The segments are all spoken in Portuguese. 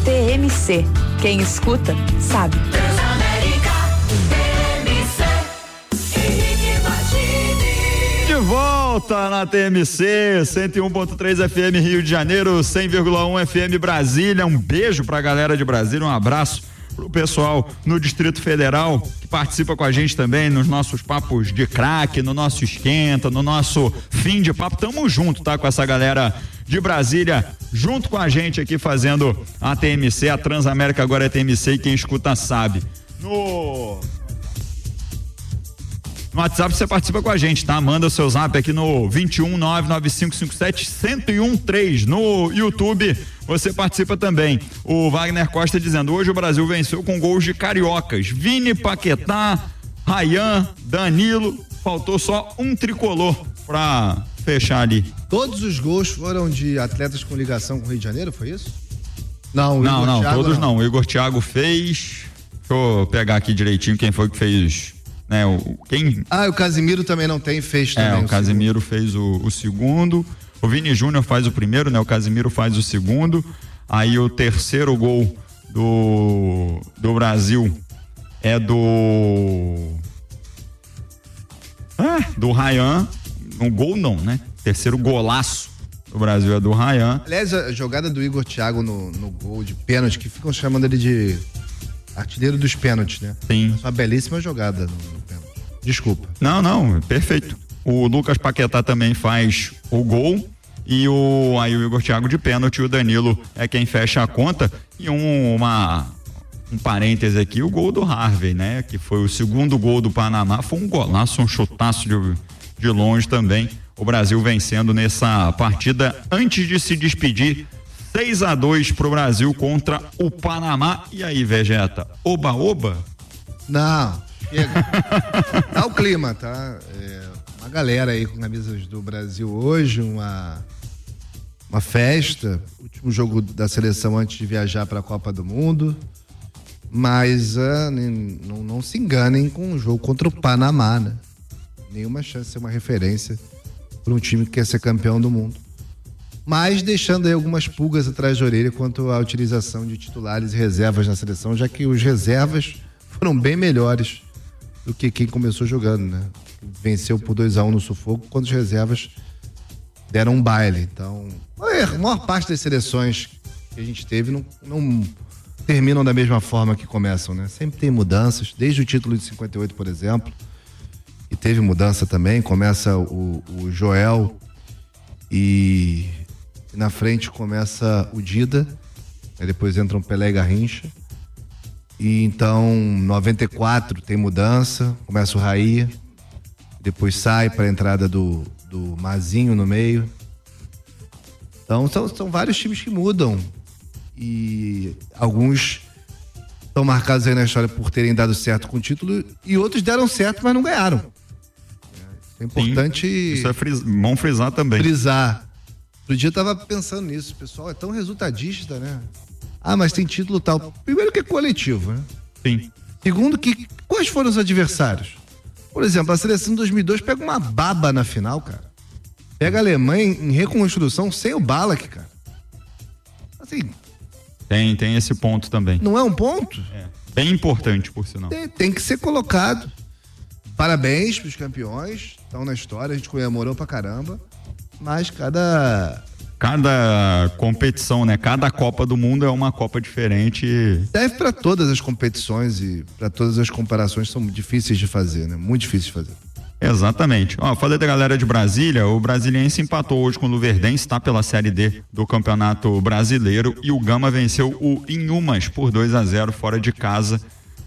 TMC. Quem escuta, sabe. De volta na TMC, 101.3 FM Rio de Janeiro, 100,1 FM Brasília. Um beijo pra galera de Brasília, um abraço pro pessoal no Distrito Federal que participa com a gente também nos nossos papos de craque, no nosso esquenta, no nosso fim de papo. Tamo junto, tá? Com essa galera de Brasília, junto com a gente aqui fazendo a TMC, a Transamérica agora é TMC e quem escuta sabe. No WhatsApp você participa com a gente, tá? Manda o seu zap aqui no 21995571013. No YouTube você participa também. O Wagner Costa dizendo: hoje o Brasil venceu com gols de cariocas. Vini, Paquetá, Rayan, Danilo. Faltou só um tricolor pra fechar ali. Todos os gols foram de atletas com ligação com o Rio de Janeiro, foi isso? Não, todos não. O Igor Thiago fez. Deixa eu pegar aqui direitinho quem foi que fez. Né, o Casimiro também não tem, fez também. O Casimiro fez o segundo. O Vini Júnior faz o primeiro, né? O Casimiro faz o segundo. Aí o terceiro gol do Brasil é do Rayan. Um gol não, né? Terceiro golaço do Brasil é do Rayan. Aliás, a jogada do Igor Thiago no gol de pênalti, que ficam chamando ele de artilheiro dos pênaltis, né? Sim. Uma belíssima jogada no pênalti. Desculpa. Não, perfeito. O Lucas Paquetá também faz o gol e aí o Igor Thiago de pênalti, o Danilo é quem fecha a conta. E um parêntese aqui, o gol do Harvey, né? Que foi o segundo gol do Panamá, foi um golaço, um chutaço de longe também. O Brasil vencendo nessa partida antes de se despedir. 6-2 pro Brasil contra o Panamá. E aí, Vegeta? Oba-oba? Não, chega. Tá o clima, tá? Uma galera aí com camisas do Brasil hoje, uma festa, último jogo da seleção antes de viajar para a Copa do Mundo. Mas não se enganem com o jogo contra o Panamá, né? Nenhuma chance de ser uma referência para um time que quer ser campeão do mundo. Mas deixando aí algumas pulgas atrás da orelha quanto à utilização de titulares e reservas na seleção, já que os reservas foram bem melhores do que quem começou jogando, né? Venceu por 2-1 no sufoco, quando os reservas deram um baile. Então, a maior parte das seleções que a gente teve não terminam da mesma forma que começam, né? Sempre tem mudanças, desde o título de 58, por exemplo, e teve mudança também. Começa o Joel e na frente começa o Dida, aí depois entram Pelé e Garrincha, e então 94 tem mudança, começa o Raí, depois sai para a entrada do Mazinho no meio. Então são vários times que mudam e alguns estão marcados aí na história por terem dado certo com o título e outros deram certo, mas não ganharam. É importante. Sim, isso é bom frisar também. Outro dia eu tava pensando nisso, o pessoal é tão resultadista, né? Mas tem título tal. Primeiro que é coletivo, né? Sim. Segundo que, quais foram os adversários? Por exemplo, a seleção de 2002 pega uma baba na final, cara. Pega a Alemanha em reconstrução sem o Ballack, cara. Assim... Tem esse ponto também. Não é um ponto? É, bem importante, por sinal. Tem que ser colocado. Parabéns pros campeões, estão na história, a gente comemorou pra caramba. Mas cada competição, né? Cada Copa do Mundo é uma Copa diferente. Serve para todas as competições e para todas as comparações, são difíceis de fazer, né? Muito difíceis de fazer. Exatamente. Falei da galera de Brasília, o Brasiliense empatou hoje com o Luverdense, tá? Pela Série D do Campeonato Brasileiro, e o Gama venceu o Inhumas por 2-0 fora de casa.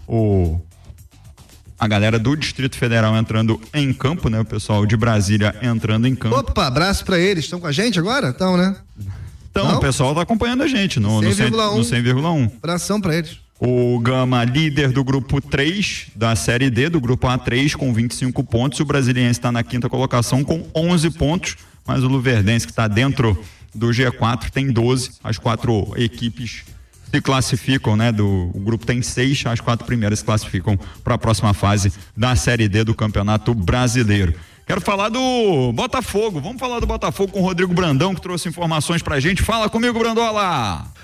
A galera do Distrito Federal entrando em campo, né? O pessoal de Brasília entrando em campo. Opa, abraço pra eles. Estão com a gente agora? Estão, né? Então, o pessoal tá acompanhando a gente no 100,1. Abração pra eles. O Gama, líder do grupo 3 da Série D, do grupo A3, com 25 pontos. O Brasiliense está na quinta colocação com 11 pontos, mas o Luverdense, que está dentro do G4, tem 12. As 4 equipes se classificam, né? O grupo tem 6, as 4 primeiras se classificam para a próxima fase da Série D do Campeonato Brasileiro. Quero falar do Botafogo. Vamos falar do Botafogo com o Rodrigo Brandão, que trouxe informações pra gente. Fala comigo, Brandola!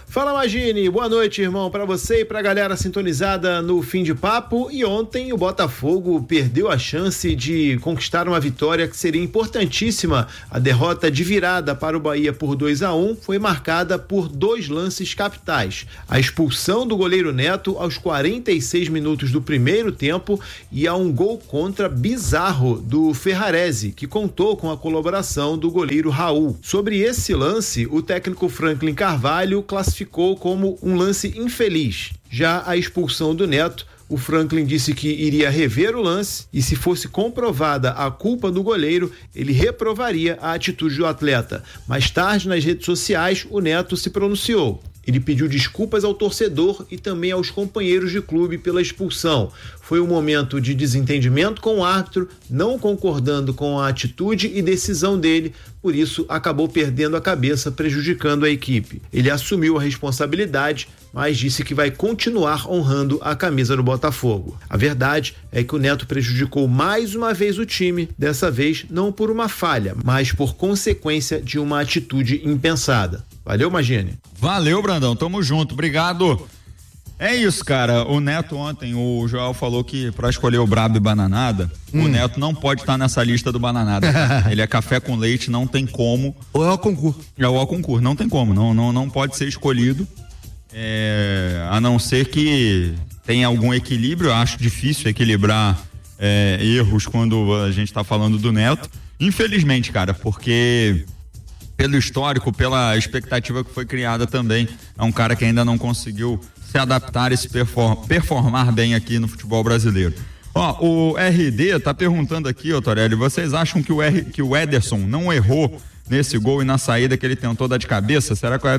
Fala, Magini, boa noite, irmão, pra você e pra galera sintonizada no Fim de Papo. E ontem o Botafogo perdeu a chance de conquistar uma vitória que seria importantíssima. A derrota de virada para o Bahia por 2-1 foi marcada por 2 lances capitais: a expulsão do goleiro Neto aos 46 minutos do primeiro tempo e a um gol contra bizarro do Ferrarese, que contou com a colaboração do goleiro Raul. Sobre esse lance, o técnico Franklin Carvalho classificou como um lance infeliz. Já a expulsão do Neto, o Franklin disse que iria rever o lance e, se fosse comprovada a culpa do goleiro, ele reprovaria a atitude do atleta. Mais tarde, nas redes sociais, o Neto se pronunciou. Ele pediu desculpas ao torcedor e também aos companheiros de clube pela expulsão. Foi um momento de desentendimento com o árbitro, não concordando com a atitude e decisão dele, por isso acabou perdendo a cabeça, prejudicando a equipe. Ele assumiu a responsabilidade, mas disse que vai continuar honrando a camisa do Botafogo. A verdade é que o Neto prejudicou mais uma vez o time, dessa vez não por uma falha, mas por consequência de uma atitude impensada. Valeu, Magini. Valeu, Brandão, tamo junto, obrigado. É isso, cara, o Neto ontem, o Joel falou que pra escolher o brabo e bananada, o Neto não pode estar nessa lista do bananada. Ele é café com leite, não tem como. Ou é o concurso. É o concurso, não tem como, não pode ser escolhido, a não ser que tenha algum equilíbrio. Eu acho difícil equilibrar erros quando a gente tá falando do Neto, infelizmente, cara, porque pelo histórico, pela expectativa que foi criada também, é um cara que ainda não conseguiu se adaptar e se performar bem aqui no futebol brasileiro. Ó, o RD tá perguntando aqui, ó, Torelli, vocês acham que o Ederson não errou nesse gol e na saída que ele tentou dar de cabeça?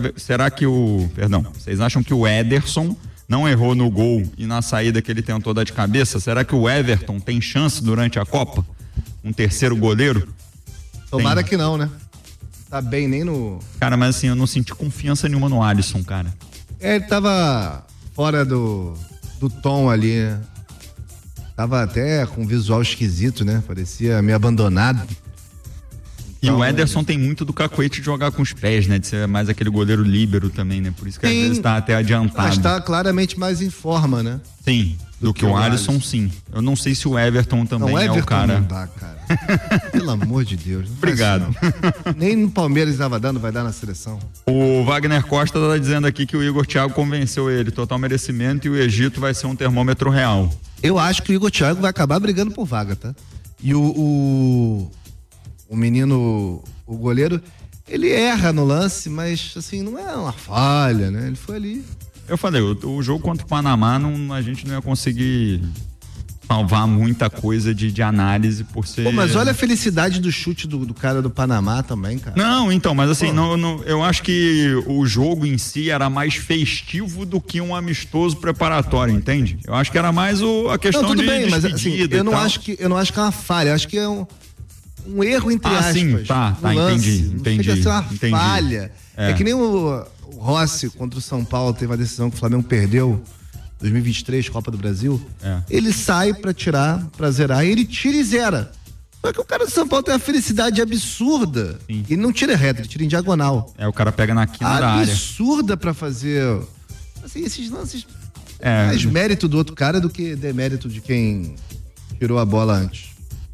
Vocês acham que o Ederson não errou no gol e na saída que ele tentou dar de cabeça? Será que o Everton tem chance durante a Copa? Um terceiro goleiro? Tomara que não, né? Tá bem nem no... Cara, mas assim, eu não senti confiança nenhuma no Alisson, cara. Ele tava fora do tom ali, né? Tava até com um visual esquisito, né? Parecia meio abandonado. E o Ederson tem muito do cacuete de jogar com os pés, né? De ser mais aquele goleiro líbero também, né? Por isso que às vezes tá até adiantado. Mas tá claramente mais em forma, né? Sim, do que o Alisson, sim. Eu não sei se o Everton também é o cara. Não dá, cara. Pelo amor de Deus. Obrigado. Nem no Palmeiras estava dando, vai dar na seleção. O Wagner Costa tá dizendo aqui que o Igor Thiago convenceu ele, total merecimento, e o Egito vai ser um termômetro real. Eu acho que o Igor Thiago vai acabar brigando por vaga, tá? E o menino, o goleiro, ele erra no lance, mas assim, não é uma falha, né? Ele foi ali. Eu falei, o jogo contra o Panamá, a gente não ia conseguir salvar muita coisa de análise por ser... Pô, mas olha a felicidade do chute do cara do Panamá também, cara. Não, então, mas assim, eu acho que o jogo em si era mais festivo do que um amistoso preparatório, entende? Eu acho que era mais a questão de... Tudo bem, mas assim, eu não acho que é uma falha, eu acho que é um erro entre aspas. Sim, tá, entendi. Não chega a ser uma falha. É que nem o Rossi contra o São Paulo teve uma decisão que o Flamengo perdeu, 2023, Copa do Brasil. Ele sai pra zerar e ele tira e zera. Só que o cara do São Paulo tem uma felicidade absurda. Sim. Ele não tira reto, ele tira em diagonal. O cara pega na quina da área. Absurda pra fazer. Assim, esses lances. Mais mérito do outro cara do que demérito de quem tirou a bola antes.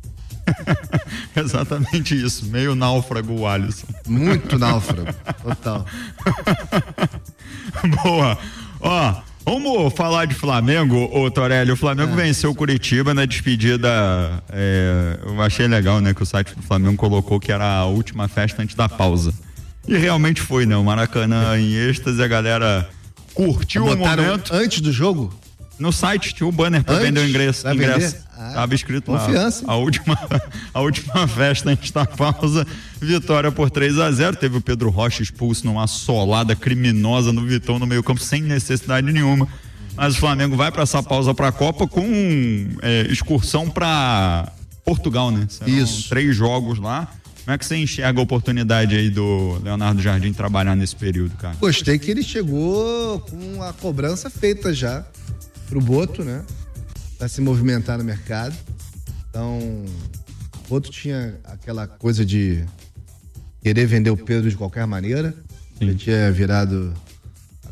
Exatamente isso, meio náufrago o Alisson. Muito náufrago, total. Boa. Ó, vamos falar de Flamengo, ô Torelli. O Flamengo venceu o Curitiba na despedida. Eu achei legal, né, que o site do Flamengo colocou que era a última festa antes da pausa. E realmente foi, né? O Maracanã em êxtase, a galera curtiu o momento. Antes do jogo? No site tinha o banner pra vender o ingresso. Tava escrito lá. Confiança. A última festa antes da pausa. Vitória por 3-0. Teve o Pedro Rocha expulso numa solada criminosa no Vitão no meio campo, sem necessidade nenhuma. Mas o Flamengo vai pra essa pausa pra Copa com excursão pra Portugal, né? Serão Isso. 3 jogos lá. Como é que você enxerga a oportunidade aí do Leonardo Jardim trabalhar nesse período, cara? Gostei que ele chegou com a cobrança feita já pro Boto, né? Pra se movimentar no mercado. Então, o Boto tinha aquela coisa de querer vender o Pedro de qualquer maneira. Sim. Ele tinha virado a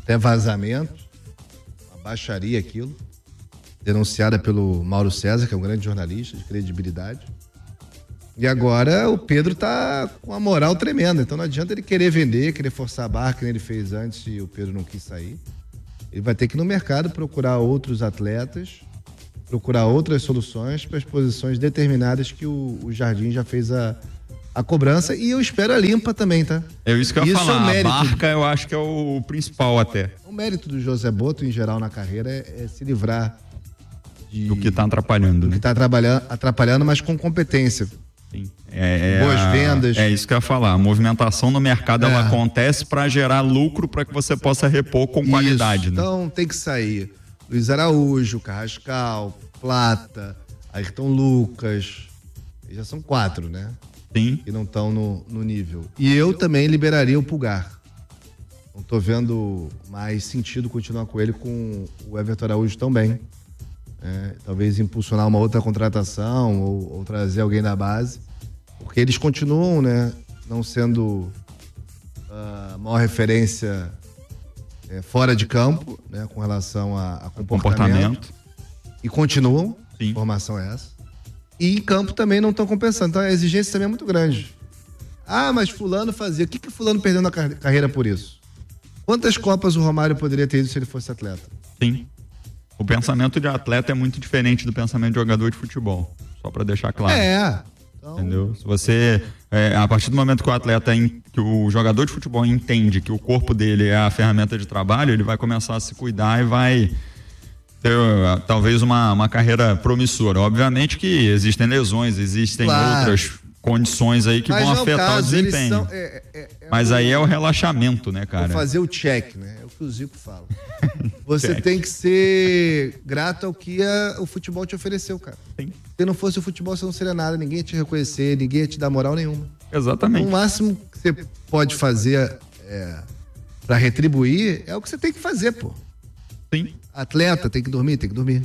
até vazamento, uma baixaria aquilo, denunciada pelo Mauro César, que é um grande jornalista de credibilidade. E agora o Pedro tá com uma moral tremenda, então não adianta ele querer vender, querer forçar a barra, que ele fez antes e o Pedro não quis sair. Ele vai ter que ir no mercado procurar outros atletas, procurar outras soluções para as posições determinadas que o Jardim já fez a cobrança, e eu espero a limpa também, tá? É isso que eu ia falar, a barca eu acho que é o principal até. O mérito do José Boto, em geral, na carreira, é se livrar do que tá atrapalhando, né? Que tá atrapalhando, mas com competência. Sim. Boas vendas. É isso que eu ia falar. A movimentação no mercado ela acontece para gerar lucro para que você possa repor com qualidade. Né? Então tem que sair Luiz Araújo, Carrascal, Plata, Ayrton Lucas. Já são 4, né? Sim. Que não estão no nível. E eu também liberaria o Pulgar. Não tô vendo mais sentido continuar com ele, com o Everton Araújo também. Talvez impulsionar uma outra contratação ou trazer alguém da base, porque eles continuam, né, não sendo a maior referência fora de campo, né, com relação a comportamento. E continuam. Sim. A informação é essa. E em campo também não estão compensando, então a exigência também é muito grande. Mas fulano fazia, o que fulano perdeu na carreira por isso? Quantas Copas o Romário poderia ter ido se ele fosse atleta? Sim. O pensamento de atleta é muito diferente do pensamento de jogador de futebol. Só para deixar claro. Então... Entendeu? Se você, a partir do momento que o atleta, que o jogador de futebol entende que o corpo dele é a ferramenta de trabalho, ele vai começar a se cuidar e vai ter talvez uma carreira promissora. Obviamente que existem lesões, existem outras condições aí que vão afetar o desempenho. Mas aí é o relaxamento, né, cara? Vou fazer o check, né? É o que o Zico fala. Você tem que ser grato ao que o futebol te ofereceu, cara. Sim. Se não fosse o futebol, você não seria nada. Ninguém ia te reconhecer, ninguém ia te dar moral nenhuma. Exatamente. O máximo que você pode fazer pra retribuir é o que você tem que fazer, pô. Sim. Atleta tem que dormir.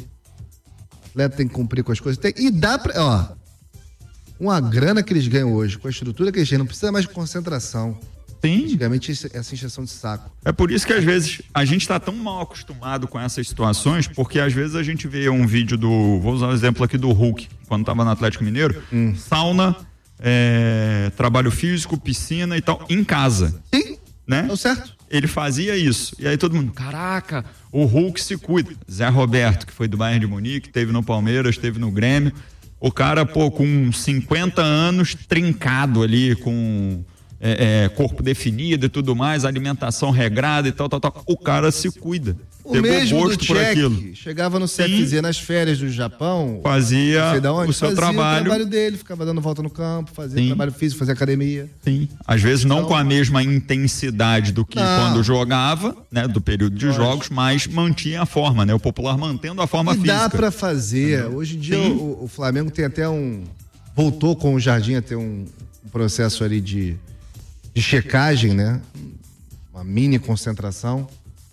Atleta tem que cumprir com as coisas. E dá pra... uma grana que eles ganham hoje, com a estrutura que eles têm, não precisa mais de concentração. Sim. Antigamente, essa injeção de saco. É por isso que às vezes a gente está tão mal acostumado com essas situações, porque às vezes a gente vê um vídeo vou usar o exemplo aqui do Hulk, quando estava no Atlético Mineiro, sauna, trabalho físico, piscina e tal, em casa. Sim, né? Tá certo. Ele fazia isso. E aí todo mundo, caraca, o Hulk se cuida. Zé Roberto, que foi do Bayern de Munique, teve no Palmeiras, teve no Grêmio. O cara, com 50 anos, trincado ali, com corpo definido e tudo mais, alimentação regrada e tal. O cara se cuida. O mesmo gosto do Tchek, chegava no CFZ nas férias do Japão, fazia o seu trabalho. O trabalho dele, ficava dando volta no campo, fazia trabalho físico, fazia academia. Sim. Às vezes não com a mesma intensidade do que quando jogava, né, do período de jogos, mas mantinha a forma, né? O popular mantendo a forma física. Dá pra fazer. Hoje em dia o Flamengo tem até voltou com o Jardim a ter um processo ali de checagem, né? Uma mini concentração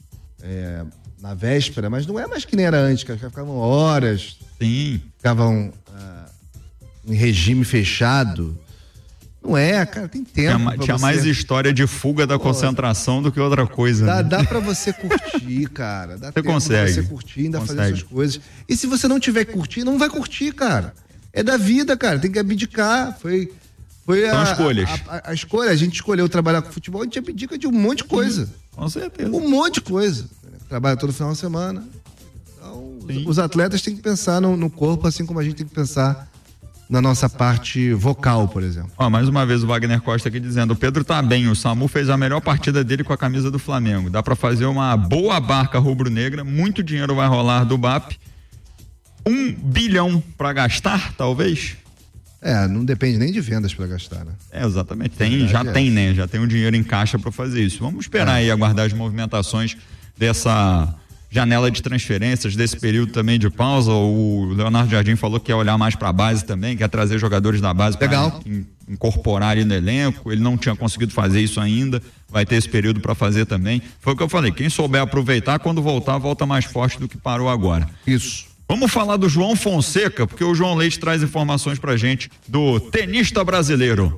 na véspera, mas não é mais que nem era antes, que ficavam horas, ficavam em regime fechado. Não cara, tem tempo. Tinha mais história de fuga da concentração do que outra coisa. Dá pra você curtir, cara. Dá tempo consegue. pra você curtir, ainda fazer essas coisas. E se você não tiver que curtir, não vai curtir, cara. É da vida, cara. Tem que abdicar. São escolhas. A escolha, a gente escolheu trabalhar com futebol, a gente abdica de um monte de coisa. Com certeza. Um monte de coisa. Trabalha todo final de semana. Então, os atletas têm que pensar no corpo, assim como a gente tem que pensar na nossa parte vocal, por exemplo. Mais uma vez o Wagner Costa aqui dizendo, o Pedro tá bem, o Samu fez a melhor partida dele com a camisa do Flamengo. Dá pra fazer uma boa barca rubro-negra, muito dinheiro vai rolar do BAP. 1 bilhão pra gastar, talvez? Não depende nem de vendas para gastar, né? Exatamente. Já tem o dinheiro em caixa para fazer isso. Vamos esperar aí aguardar as movimentações dessa janela de transferências, desse período também de pausa. O Leonardo Jardim falou que quer olhar mais para a base também, quer trazer jogadores da base para incorporar ali no elenco. Ele não tinha conseguido fazer isso ainda, vai ter esse período para fazer também. Foi o que eu falei, quem souber aproveitar, quando voltar, volta mais forte do que parou agora. Isso. Vamos falar do João Fonseca, porque o João Leite traz informações pra gente do tenista brasileiro.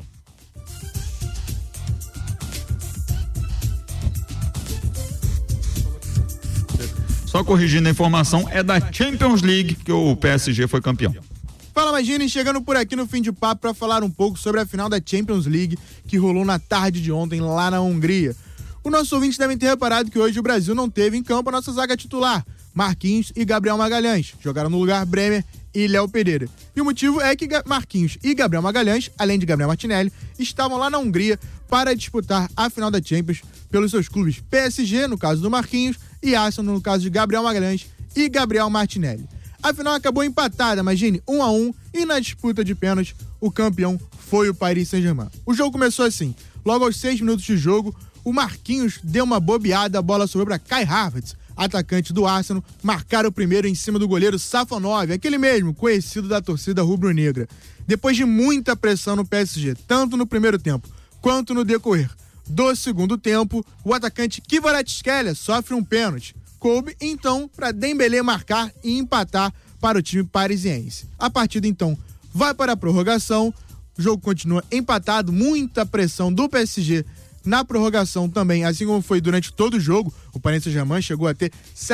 Só corrigindo a informação, é da Champions League que o PSG foi campeão. Fala, Magine, chegando por aqui no Fim de Papo para falar um pouco sobre a final da Champions League que rolou na tarde de ontem lá na Hungria. Os nossos ouvintes devem ter reparado que hoje o Brasil não teve em campo a nossa zaga titular. Marquinhos e Gabriel Magalhães jogaram no lugar Bremer e Léo Pereira. E o motivo é que Marquinhos e Gabriel Magalhães, além de Gabriel Martinelli, estavam lá na Hungria para disputar a final da Champions pelos seus clubes PSG, no caso do Marquinhos, e Arsenal, no caso de Gabriel Magalhães e Gabriel Martinelli. A final acabou empatada, imagine, 1-1, e na disputa de pênaltis, o campeão foi o Paris Saint-Germain. O jogo começou assim, logo aos 6 minutos de jogo, o Marquinhos deu uma bobeada, a bola sobrou para Kai Havertz, atacante do Arsenal, marcar o primeiro em cima do goleiro Safonov, aquele mesmo, conhecido da torcida rubro-negra. Depois de muita pressão no PSG, tanto no primeiro tempo quanto no decorrer do segundo tempo, o atacante Kvaratskhelia sofre um pênalti. Coube, então, para Dembélé marcar e empatar para o time parisiense. A partida, então, vai para a prorrogação, o jogo continua empatado, muita pressão do PSG na prorrogação também, assim como foi durante todo o jogo. O Paris Saint-Germain chegou a ter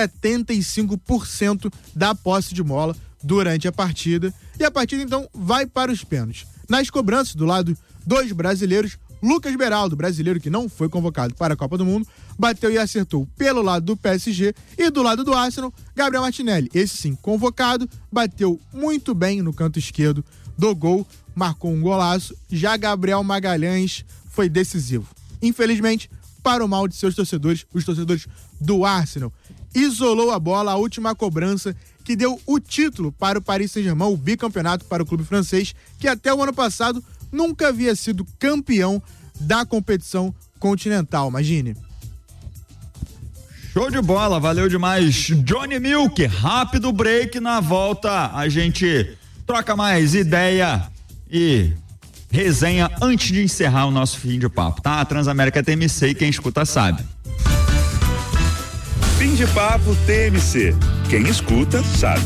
75% da posse de bola durante a partida. E a partida, então, vai para os pênaltis. Nas cobranças, do lado dos brasileiros, Lucas Beraldo, brasileiro que não foi convocado para a Copa do Mundo, bateu e acertou pelo lado do PSG, e do lado do Arsenal, Gabriel Martinelli, esse sim, convocado, bateu muito bem no canto esquerdo do gol, marcou um golaço. Já Gabriel Magalhães foi decisivo. Infelizmente, para o mal de seus torcedores, os torcedores do Arsenal, isolou a bola, a última cobrança que deu o título para o Paris Saint-Germain, o bicampeonato para o clube francês, que até o ano passado nunca havia sido campeão da competição continental, imagine. Show de bola, valeu demais. Johnny Milk, rápido break, na volta a gente troca mais ideia e resenha antes de encerrar o nosso Fim de Papo, tá? A Transamérica TMC e quem escuta sabe. Fim de Papo TMC, quem escuta sabe.